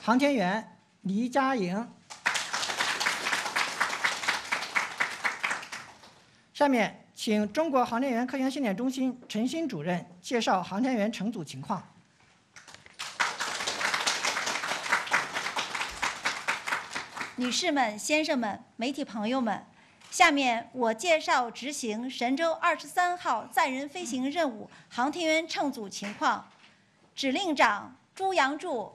航天员黎佳莹。下面请中国航天员科研训练中心陈新主任介绍航天员乘组情况。 女士们、先生们、媒体朋友们，下面我介绍执行神舟23号载人飞行任务航天员乘组情况。指令长朱杨柱，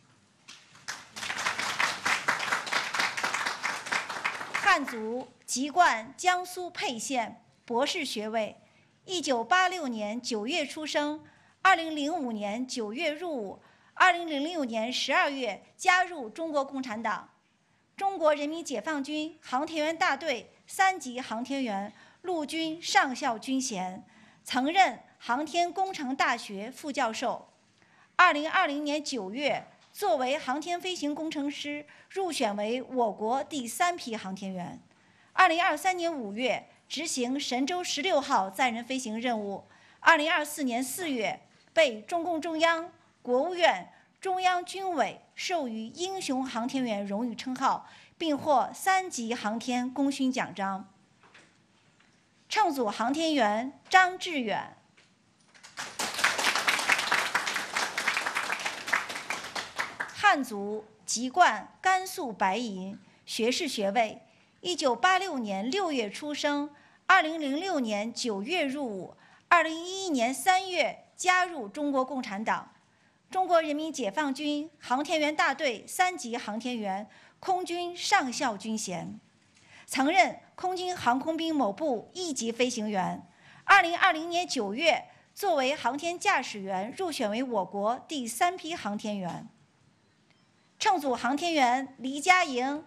汉族籍贯江苏沛县，博士学位，1986年9月出生，2005年9月入伍，2006年12月加入中国共产党。中国人民解放军航天员大队3级航天员，陆军上校军衔，曾任航天工程大学副教授。2020年9月，作为航天飞行工程师入选为我国第3批航天员。2023年5月，执行神舟16号载人飞行任务。2024年4月，被中共中央、国务院、中央军委授予英雄航天员荣誉称号，并获3级航天功勋奖章。乘组航天员张志远，汉族籍贯甘肃白银，学士学位，1986年6月出生，2006年9月入伍，2011年3月加入中国共产党。中国人民解放军航天员大队3级航天员，空军上校军衔，曾任空军航空兵某部1级飞行员。2020年9月，作为航天驾驶员入选为我国第3批航天员。乘组航天员黎佳莹，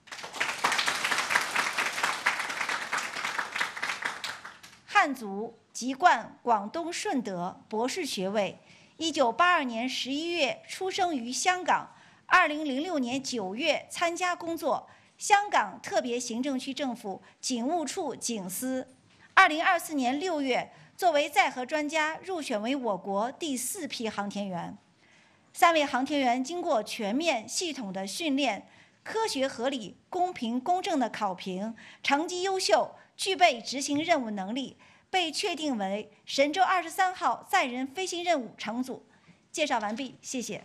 汉族籍贯广东顺德，博士学位。1982年11月出生于香港，2006年9月参加工作，香港特别行政区政府警务处警司。2024年6月，作为载荷专家入选为我国第4批航天员。3位航天员经过全面系统的训练，科学合理、公平公正的考评，成绩优秀，具备执行任务能力，被确定为神舟23号载人飞行任务乘组。介绍完毕，谢谢。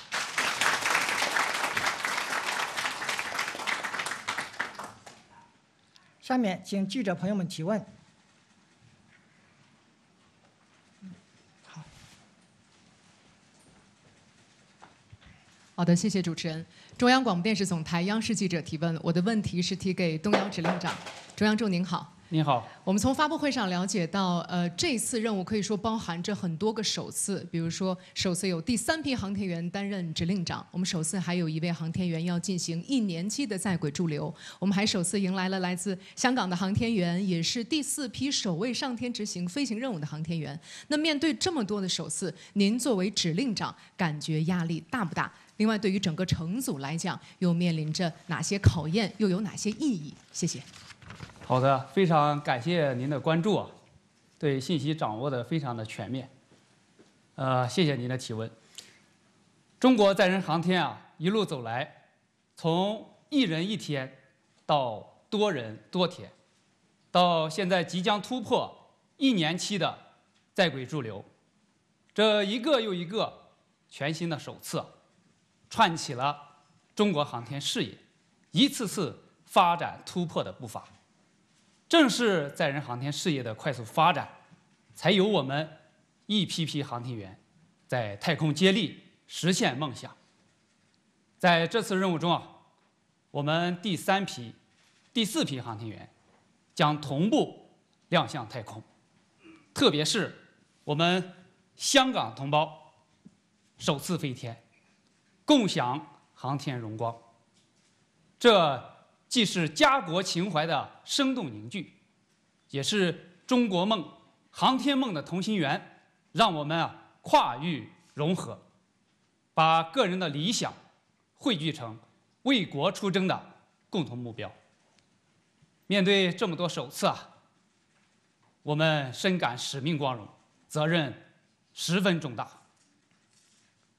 下面请记者朋友们提问。 好的，谢谢主持人。中央广播电视总台央视记者提问，我的问题是提给东遥指令长。中央柱您好。 您好， 我们从发布会上了解到，这次任务可以说包含着很多个首次，比如说首次有第3批航天员担任指令长，我们首次还有1位航天员要进行1年期的在轨驻留，我们还首次迎来了来自香港的航天员，也是第4批首位上天执行飞行任务的航天员。那面对这么多的首次，您作为指令长，感觉压力大不大？另外，对于整个乘组来讲，又面临着哪些考验，又有哪些意义？谢谢。 好的，非常感谢您的关注啊，对信息掌握的非常的全面。谢谢您的提问。中国载人航天啊，一路走来，从1人1天到多人多天，到现在即将突破1年期的在轨驻留，这一个又一个全新的首次，串起了中国航天事业一次次发展突破的步伐。正是载人航天事业的快速发展，才有我们一批批航天员在太空接力实现梦想。在这次任务中啊，我们第3批、第4批航天员将同步亮相太空，特别是我们香港同胞首次飞天，共享航天荣光。这既是家国情怀的生动凝聚，也是中国梦、航天梦的同心圆，让我们跨域融合，把个人的理想汇聚成为国出征的共同目标。面对这么多首次我们深感使命光荣，责任十分重大。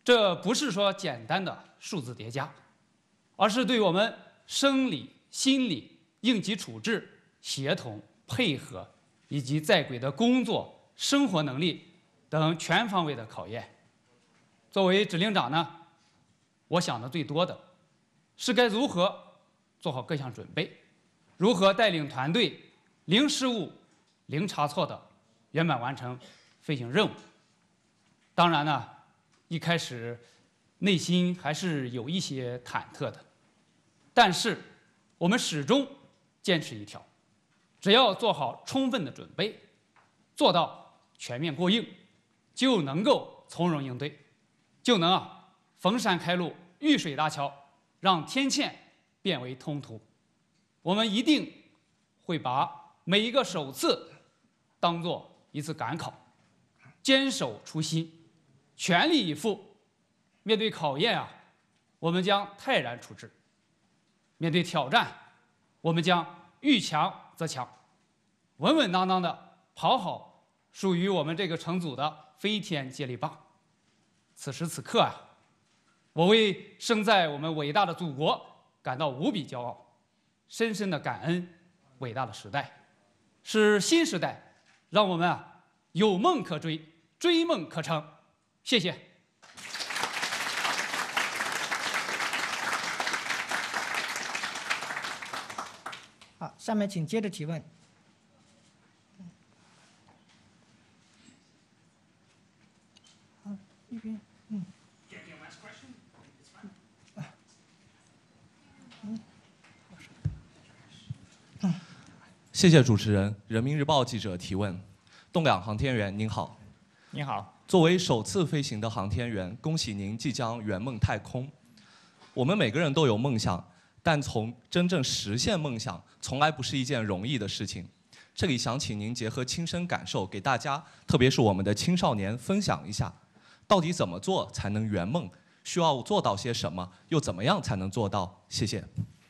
这不是说简单的数字叠加，而是对我们生理、心理、应急处置、协同、配合以及在轨的工作、生活能力等全方位的考验。作为指令长呢，我想的最多的是该如何做好各项准备，如何带领团队零失误、零差错的圆满完成飞行任务。当然呢，一开始内心还是有一些忐忑的，但是我们始终坚持一条，只要做好充分的准备，做到全面过硬，就能够从容应对，就能逢山开路，遇水搭桥，让天堑变为通途。我们一定会把每一个首次当作一次赶考，坚守初心，全力以赴。面对考验我们将泰然处之；面对挑战，我们将遇强则强，稳稳当当的跑好属于我们这个乘组的飞天接力棒。此时此刻我为生在我们伟大的祖国感到无比骄傲，深深的感恩伟大的时代，是新时代让我们有梦可追，追梦可成。谢谢。 好，下面请接着提问。好，一边， 谢谢主持人。人民日报记者提问：栋梁航天员您好。 您好。 作为首次飞行的航天员，恭喜您即将圆梦太空。我们每个人都有梦想，但从真正实现梦想，从来不是一件容易的事情。这里想请您结合亲身感受，给大家，特别是我们的青少年分享一下，到底怎么做才能圆梦？需要做到些什么？又怎么样才能做到？谢谢。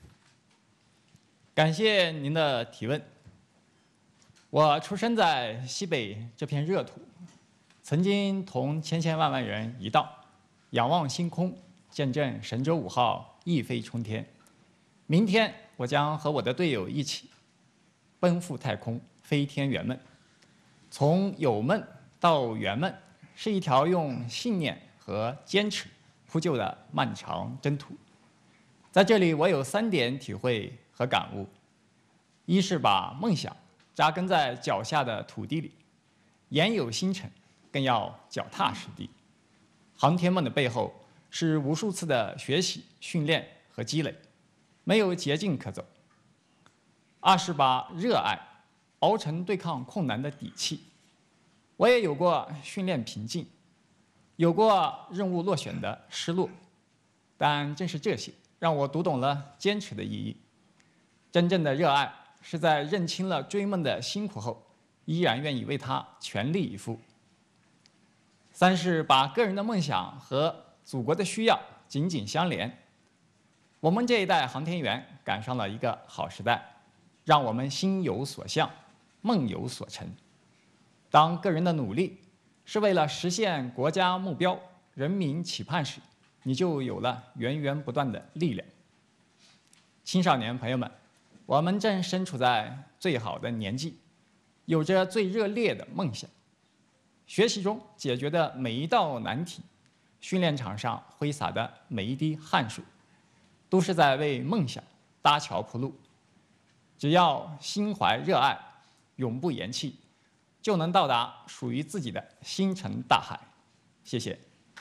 感谢您的提问。我出生在西北这片热土，曾经同千千万万人一道，仰望星空，见证神舟5号一飞冲天。明天我将和我的队友一起奔赴太空，飞天圆梦。从有梦到圆梦，是一条用信念和坚持铺就的漫长征途。在这里，我有3点体会和感悟：一是把梦想扎根在脚下的土地里，言有星辰，更要脚踏实地。航天梦的背后是无数次的学习、训练和积累，没有捷径可走。二是把热爱熬成对抗困难的底气。我也有过训练瓶颈，有过任务落选的失落，但正是这些让我读懂了坚持的意义。真正的热爱是在认清了追梦的辛苦后，依然愿意为它全力以赴。三是把个人的梦想和祖国的需要紧紧相连。我们这一代航天员赶上了一个好时代，让我们心有所向，梦有所成。当个人的努力是为了实现国家目标、人民期盼时，你就有了源源不断的力量。青少年朋友们，我们正身处在最好的年纪，有着最热烈的梦想。学习中解决的每一道难题，训练场上挥洒的每一滴汗水，都是在为梦想搭桥铺路。只要心怀热爱，永不言弃，就能到达属于自己的星辰大海。谢谢。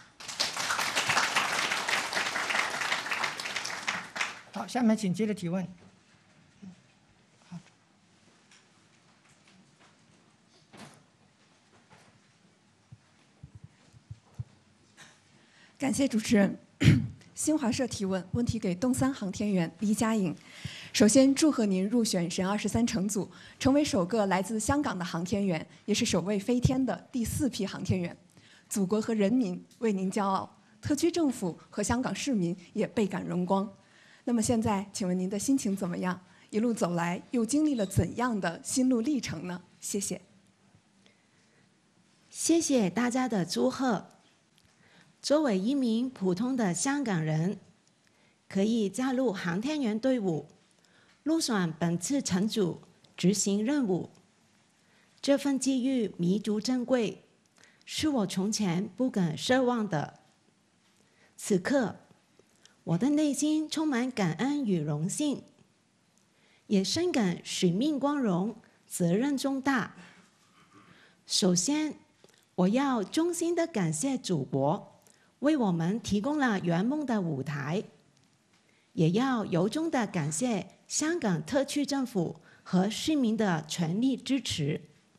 好，下面请接着提问。 感谢主持人。新华社提问，问题给东3航天员黎佳颖。首先，祝贺您入选神23乘组，成为首个来自香港的航天员，也是首位飞天的第4批航天员。祖国和人民为您骄傲，特区政府和香港市民也倍感荣光。那么现在，请问您的心情怎么样？一路走来，又经历了怎样的心路历程呢？谢谢。 谢谢大家的祝贺。 作为一名普通的香港人，可以加入航天员队伍，入选本次乘组执行任务。这份机遇弥足珍贵，是我从前不敢奢望的。此刻，我的内心充满感恩与荣幸，也深感使命光荣，责任重大。首先，我要衷心的感谢祖国为我们提供了圆梦的舞台，也要由衷的感谢香港特区政府和市民的全力支持。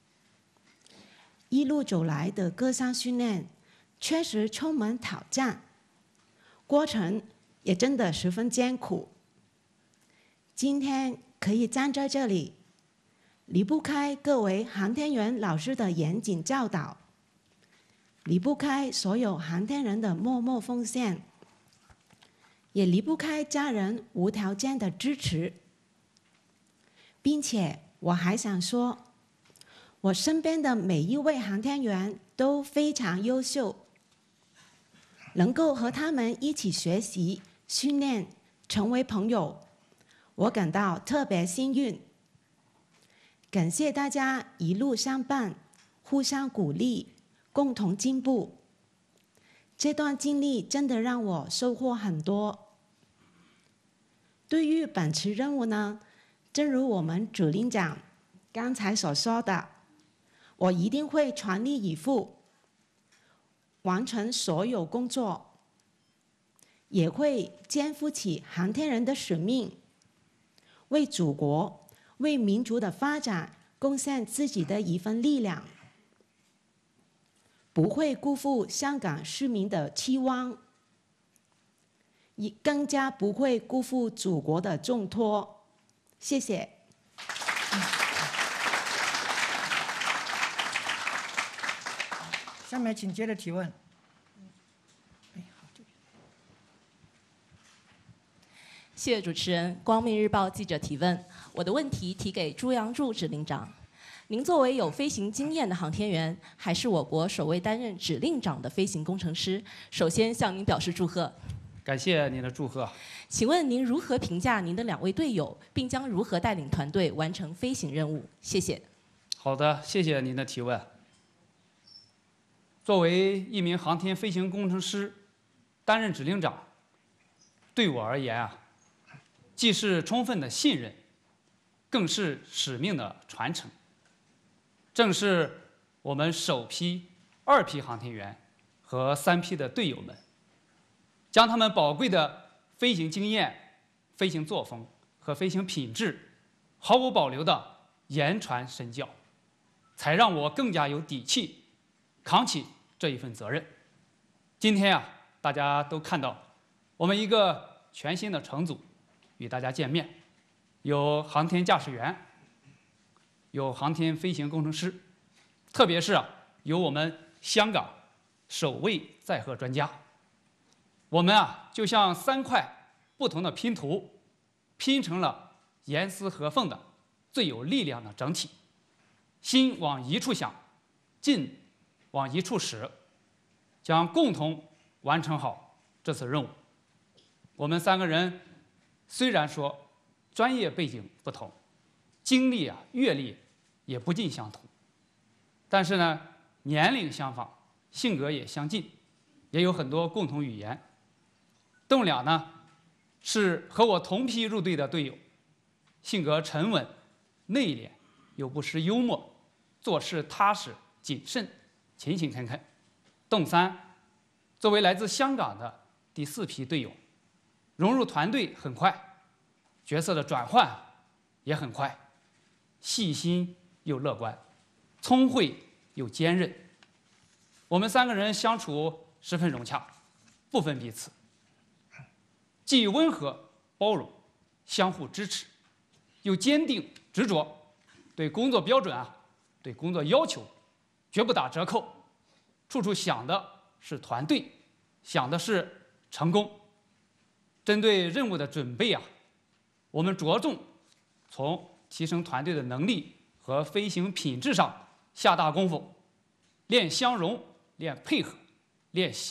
一路走来的各项训练确实充满挑战，过程也真的十分艰苦。今天可以站在这里，离不开各位航天员老师的严谨教导，离不开所有航天人的默默奉献，也离不开家人无条件的支持。并且我还想说，我身边的每一位航天员都非常优秀，能够和他们一起学习、训练、成为朋友，我感到特别幸运。感谢大家一路相伴，互相鼓励，共同进步。这段经历真的让我收获很多。对于本次任务呢，正如我们指令长刚才所说的，我一定会全力以赴，完成所有工作，也会肩负起航天人的使命，为祖国、为民族的发展贡献自己的一份力量，不会辜负香港市民的期望，也更加不会辜负祖国的重托。谢谢。 下面请接着提问。 谢谢主持人。光明日报记者提问，我的问题提给朱杨柱指令长。您作为有飞行经验的航天员，还是我国首位担任指令长的飞行工程师，首先向您表示祝贺。 感谢您的祝贺。 请问您如何评价您的2位队友，并将如何带领团队完成飞行任务？谢谢。 好的，谢谢您的提问。作为一名航天飞行工程师，担任指令长，对我而言啊，既是充分的信任，更是使命的传承。正是我们首批、2批航天员和3批的队友们，将他们宝贵的飞行经验、飞行作风和飞行品质，毫无保留地言传身教，才让我更加有底气扛起这一份责任。今天啊，大家都看到我们一个全新的乘组与大家见面，有航天驾驶员，有航天飞行工程师，特别是有我们香港首位载荷专家。我们就像3块不同的拼图，拼成了严丝合缝的最有力量的整体。心往一处想，劲往一处使，将共同完成好这次任务。我们3个人虽然说专业背景不同，经历阅历也不尽相同，但是呢，年龄相仿，性格也相近，也有很多共同语言。栋梁呢，是和我同批入队的队友，性格沉稳、内敛，又不失幽默，做事踏实谨慎，勤勤恳恳。栋三作为来自香港的第4批队友，融入团队很快，角色的转换也很快，细心又乐观，聪慧又坚韧。我们3个人相处十分融洽，不分彼此，既温和包容，相互支持，又坚定执着，对工作标准对工作要求绝不打折扣，处处想的是团队，想的是成功。针对任务的准备我们着重从提升团队的能力和飞行品质上下大功夫，练相容，练配合，练